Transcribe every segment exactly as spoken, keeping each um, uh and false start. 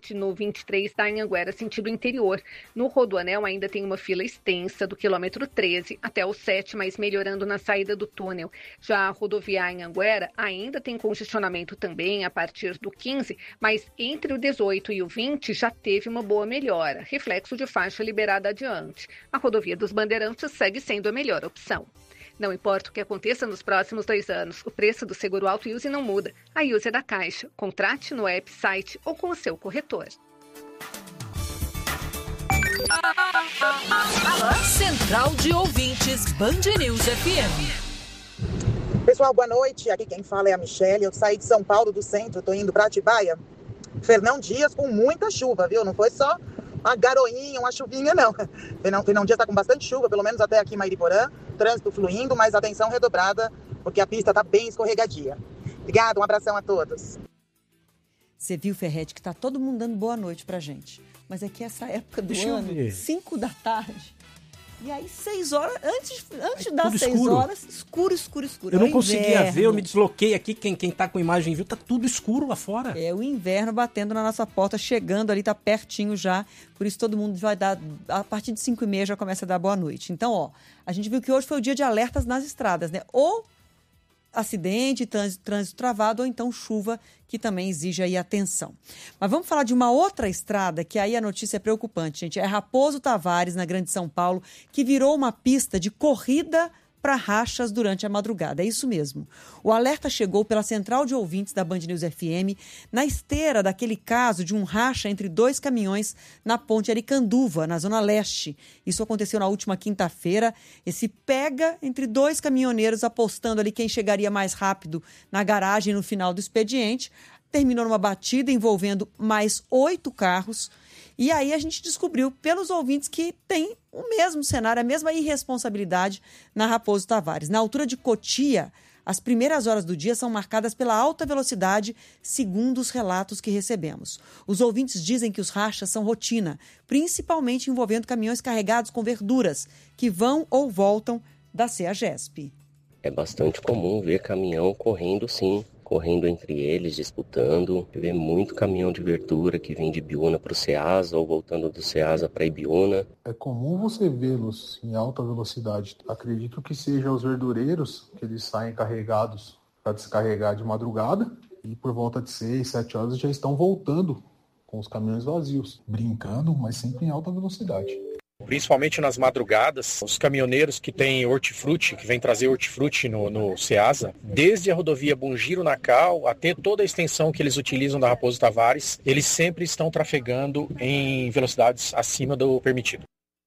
vinte no vinte e três da Anhanguera, sentido interior. No Rodoanel ainda tem uma fila extensa do quilômetro treze até o sete, mas melhorando na saída do túnel. Já a rodovia Anhanguera ainda tem congestionamento também a partir do quinze, mas entre o dezoito e o vinte já teve uma boa melhora, reflexo de faixa liberada adiante. A rodovia dos Bandeirantes segue sendo a melhor opção. Não importa o que aconteça nos próximos dois anos, o preço do seguro auto Use não muda. A Use é da Caixa. Contrate no app, site ou com o seu corretor. Central de Ouvintes, Band News F M. Pessoal, boa noite. Aqui quem fala é a Michele. Eu saí de São Paulo do centro, estou indo para Atibaia. Fernão Dias com muita chuva, viu? Não foi só uma garoinha, uma chuvinha, não. Fernão, Fernão Dias está com bastante chuva, pelo menos até aqui em Mairiporã. Trânsito fluindo, mas atenção redobrada, porque a pista está bem escorregadia. Obrigada, um abração a todos. Você viu, Ferretti, que está todo mundo dando boa noite pra gente. Mas é que essa época do Deixa ano, cinco da tarde, e aí seis horas, antes, antes Aí, das tudo seis escuro. horas, escuro, escuro, escuro. Eu É não o conseguia inverno. ver, eu me desloquei aqui, quem, quem tá com imagem viu, tá tudo escuro lá fora. É o inverno batendo na nossa porta, chegando ali, tá pertinho já. Por isso todo mundo vai dar, a partir de cinco e meia já começa a dar boa noite. Então, ó, a gente viu que hoje foi o dia de alertas nas estradas, né? Ou acidente, trânsito, trânsito travado, ou então chuva, que também exige aí atenção. Mas vamos falar de uma outra estrada, que aí a notícia é preocupante, gente. É Raposo Tavares, na Grande São Paulo, que virou uma pista de corrida para rachas durante a madrugada. É isso mesmo. O alerta chegou pela central de ouvintes da Band News F M na esteira daquele caso de um racha entre dois caminhões na ponte Aricanduva, na Zona Leste. Isso aconteceu na última quinta-feira. Esse pega entre dois caminhoneiros apostando ali quem chegaria mais rápido na garagem no final do expediente. Terminou numa batida envolvendo mais oito carros. E aí a gente descobriu pelos ouvintes que tem o mesmo cenário, a mesma irresponsabilidade na Raposo Tavares. Na altura de Cotia, as primeiras horas do dia são marcadas pela alta velocidade, segundo os relatos que recebemos. Os ouvintes dizem que os rachas são rotina, principalmente envolvendo caminhões carregados com verduras, que vão ou voltam da CEAGESP. É bastante comum ver caminhão correndo, sim. Correndo entre eles, disputando. Vê muito caminhão de verdura que vem de Ibiúna para o Ceasa ou voltando do Ceasa para Ibiúna. É comum você vê-los em alta velocidade. Acredito que sejam os verdureiros, que eles saem carregados para descarregar de madrugada e por volta de seis, sete horas já estão voltando com os caminhões vazios, brincando, mas sempre em alta velocidade. Principalmente nas madrugadas, os caminhoneiros que têm hortifruti, que vêm trazer hortifruti no, no Ceasa, desde a rodovia Bongiro-Nacal até toda a extensão que eles utilizam da Raposo Tavares, eles sempre estão trafegando em velocidades acima do permitido.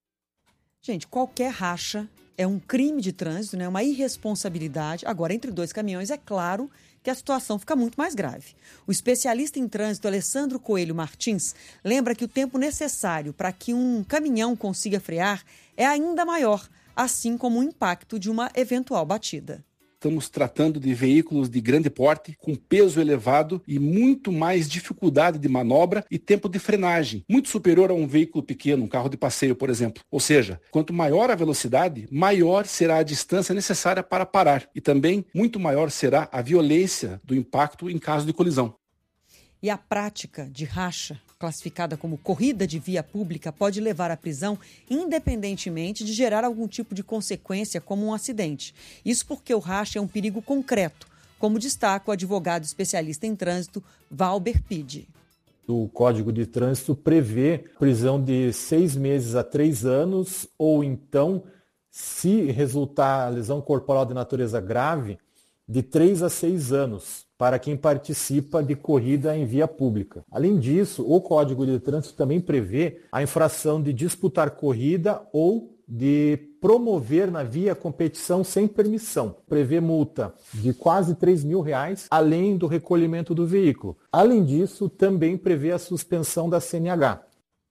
Gente, qualquer racha é um crime de trânsito, né? Uma irresponsabilidade. Agora, entre dois caminhões, é claro que a situação fica muito mais grave. O especialista em trânsito Alessandro Coelho Martins lembra que o tempo necessário para que um caminhão consiga frear é ainda maior, assim como o impacto de uma eventual batida. Estamos tratando de veículos de grande porte, com peso elevado e muito mais dificuldade de manobra e tempo de frenagem, muito superior a um veículo pequeno, um carro de passeio, por exemplo. Ou seja, quanto maior a velocidade, maior será a distância necessária para parar e também muito maior será a violência do impacto em caso de colisão. E a prática de racha, classificada como corrida de via pública, pode levar à prisão independentemente de gerar algum tipo de consequência, como um acidente. Isso porque o racha é um perigo concreto, como destaca o advogado especialista em trânsito, Valber Pide. O Código de Trânsito prevê prisão de seis meses a três anos, ou então, se resultar a lesão corporal de natureza grave, de três a seis anos. Para quem participa de corrida em via pública. Além disso, o Código de Trânsito também prevê a infração de disputar corrida ou de promover na via competição sem permissão. Prevê multa de quase três mil reais, além do recolhimento do veículo. Além disso, também prevê a suspensão da C N H.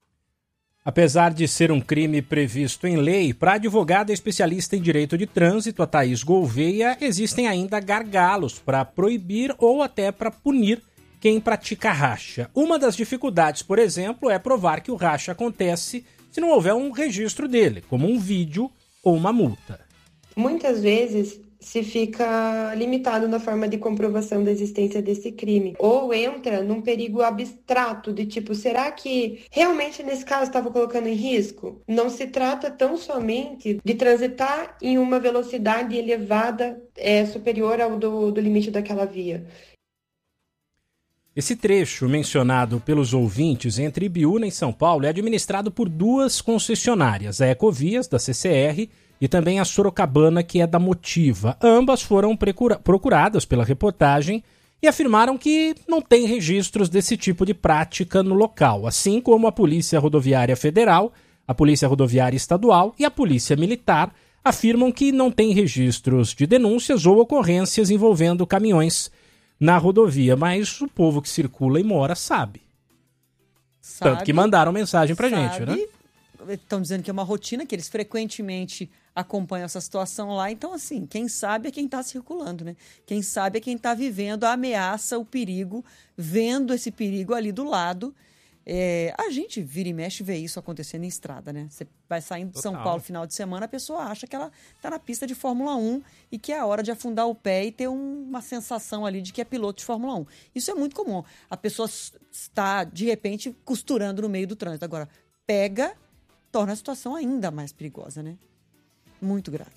Apesar de ser um crime previsto em lei, para a advogada especialista em direito de trânsito, a Thaís Gouveia, existem ainda gargalos para proibir ou até para punir quem pratica racha. Uma das dificuldades, por exemplo, é provar que o racha acontece se não houver um registro dele, como um vídeo ou uma multa. Muitas vezes se fica limitado na forma de comprovação da existência desse crime. Ou entra num perigo abstrato de tipo, será que realmente nesse caso estava colocando em risco? Não se trata tão somente de transitar em uma velocidade elevada é, superior ao do, do limite daquela via. Esse trecho mencionado pelos ouvintes entre Ibiúna e São Paulo é administrado por duas concessionárias, a Ecovias, da C C R, e também a Sorocabana, que é da Motiva. Ambas foram procura- procuradas pela reportagem e afirmaram que não tem registros desse tipo de prática no local, assim como a Polícia Rodoviária Federal, a Polícia Rodoviária Estadual e a Polícia Militar afirmam que não tem registros de denúncias ou ocorrências envolvendo caminhões na rodovia, mas o povo que circula e mora sabe. sabe Tanto que mandaram mensagem pra sabe, gente, né? Estão dizendo que é uma rotina, que eles frequentemente acompanham essa situação lá. Então, assim, quem sabe é quem está circulando, né? Quem sabe é quem está vivendo a ameaça, o perigo, vendo esse perigo ali do lado. É, a gente vira e mexe e vê isso acontecendo em estrada, né? Você vai saindo de São Total. Paulo final de semana, a pessoa acha que ela está na pista de Fórmula um e que é a hora de afundar o pé e ter um, uma sensação ali de que é piloto de Fórmula um. Isso é muito comum. A pessoa está, de repente, costurando no meio do trânsito. Agora, pega, torna a situação ainda mais perigosa, né? Muito grave.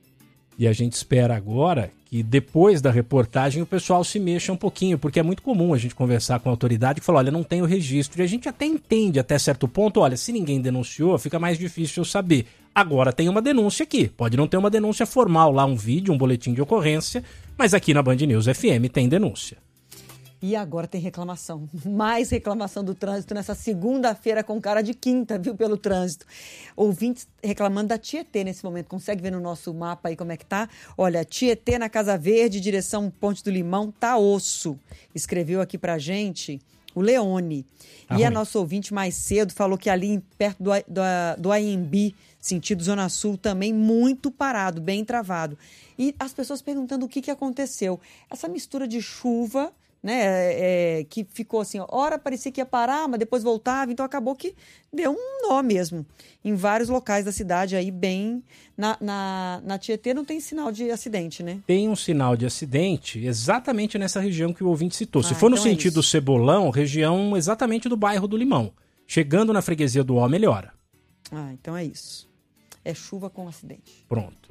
E a gente espera agora que depois da reportagem o pessoal se mexa um pouquinho, porque é muito comum a gente conversar com a autoridade que fala, olha, não tem o registro. E a gente até entende até certo ponto, olha, se ninguém denunciou, fica mais difícil eu saber. Agora tem uma denúncia aqui. Pode não ter uma denúncia formal lá, um vídeo, um boletim de ocorrência, mas aqui na Band News F M tem denúncia. E agora tem reclamação. Mais reclamação do trânsito nessa segunda-feira com cara de quinta, viu, pelo trânsito. Ouvintes reclamando da Tietê nesse momento. Consegue ver no nosso mapa aí como é que tá? Olha, Tietê na Casa Verde, direção Ponte do Limão, tá osso. Escreveu aqui pra gente o Leone. Ah, e ruim. A nossa ouvinte mais cedo falou que ali perto do, do, do A M B, sentido Zona Sul, também muito parado, bem travado. E as pessoas perguntando o que, que aconteceu. Essa mistura de chuva, né, é, que ficou assim, hora parecia que ia parar, mas depois voltava, então acabou que deu um nó mesmo. Em vários locais da cidade, aí bem, na, na, na Tietê não tem sinal de acidente, né? Tem um sinal de acidente exatamente nessa região que o ouvinte citou. Se Ah, for no então é sentido isso. Cebolão, região exatamente do bairro do Limão. Chegando na freguesia do Ó, melhora. Ah, então é isso. É chuva com acidente. Pronto.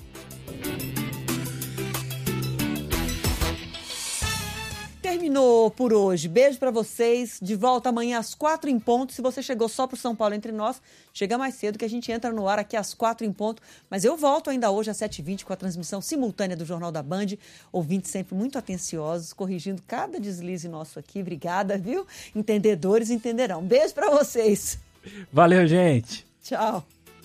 Terminou por hoje. Beijo pra vocês. De volta amanhã às quatro em ponto. Se você chegou só pro São Paulo Entre Nós, chega mais cedo que a gente entra no ar aqui às quatro em ponto. Mas eu volto ainda hoje às sete e vinte com a transmissão simultânea do Jornal da Band. Ouvintes sempre muito atenciosos, corrigindo cada deslize nosso aqui. Obrigada, viu? Entendedores entenderão. Beijo pra vocês. Valeu, gente. Tchau.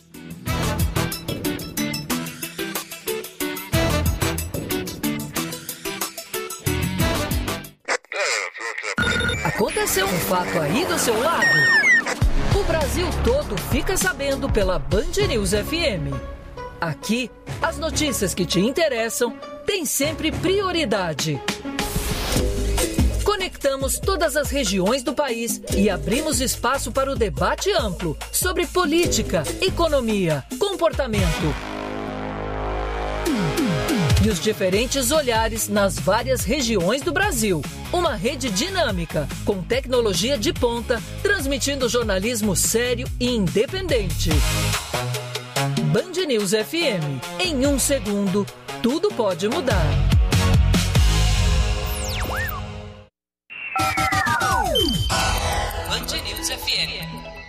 Aconteceu um fato aí do seu lado? O Brasil todo fica sabendo pela Band News F M. Aqui, as notícias que te interessam têm sempre prioridade. Conectamos todas as regiões do país e abrimos espaço para o debate amplo sobre política, economia, comportamento e os diferentes olhares nas várias regiões do Brasil. Uma rede dinâmica, com tecnologia de ponta, transmitindo jornalismo sério e independente. Band News F M. Em um segundo, tudo pode mudar. Band News F M.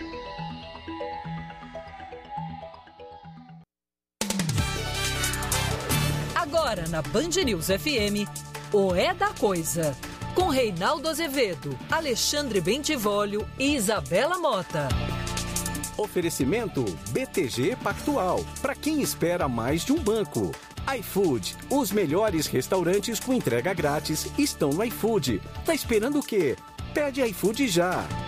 Agora na Band News F M, o É da Coisa, com Reinaldo Azevedo, Alexandre Bentivolio e Isabela Mota. Oferecimento B T G Pactual, para quem espera mais de um banco. iFood, os melhores restaurantes com entrega grátis estão no iFood. Tá esperando o quê? Pede iFood já.